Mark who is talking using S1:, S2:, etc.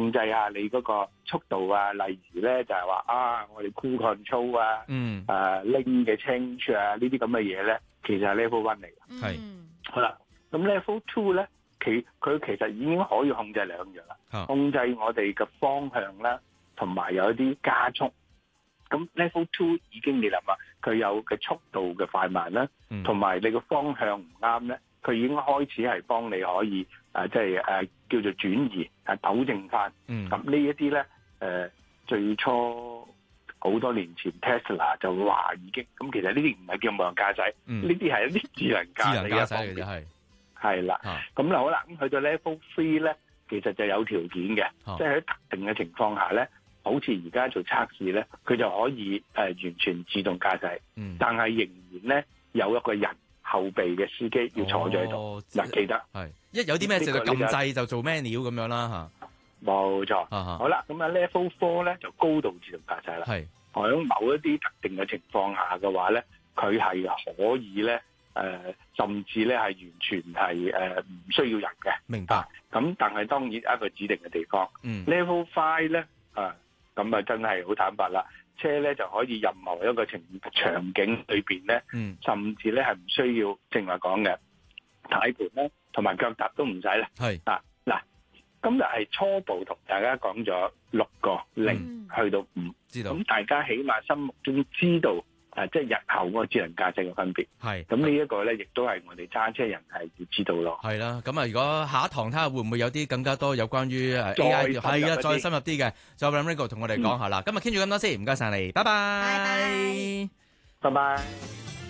S1: 控制下你嗰個速度啊，例如咧就係話我哋 cruise control 啊，lane 嘅 change 啊，呢啲咁嘅嘢咧，其實係 level 1嚟嘅。
S2: 係
S1: 好啦，咁 level 2咧，佢其實已經可以控制兩樣啦，控制我哋嘅方向啦，同埋有一啲加速。咁 level 2已經你諗下，佢有嘅速度嘅快慢啦，同埋你個方向唔啱咧，佢已經開始係幫你可以叫做轉移糾正翻。咁呢一啲咧最初好多年前 Tesla 就話已經，咁其實呢啲唔係叫無人駕駛，呢啲係一啲智能駕駛嘅方面。係啦，咁好啦，咁去到 level 3咧，其實就有條件嘅，即係喺特定嘅情況下咧，好似而家做測試咧，佢就可以完全自動駕駛，但係仍然咧有一個人後備嘅司機要坐咗喺度。嗱，記得係
S2: 一有啲咩事就撳掣就做咩料咁樣啦嚇。冇
S1: 錯。好啦，咁level 4咧就高度自動駕駛啦。係喺某一啲特定嘅情況下嘅話咧，佢係可以咧甚至咧係完全係唔需要人嘅。
S2: 明白。
S1: 咁但係當然一個指定嘅地方。level 5咧咁啊真係好坦白啦，車咧就可以任何一個場景裏邊咧，甚至咧係唔需要正話講嘅軚盤咧，同埋腳踏都唔使啦。係嗱，今日係初步同大家講咗6個0去到5，知道咁大家起碼心目中知道即係日後嗰個智能駕駛嘅分別。係咁呢一個咧，亦都係我哋揸車人係要知道咯。係啦，咁如果下一堂睇下會唔會有啲更加多有關於AI 係再深入啲嘅，就讓 Ringo 同我哋講下啦。今日傾住咁多先，唔該晒你，拜拜，
S3: 拜拜。
S1: 拜拜。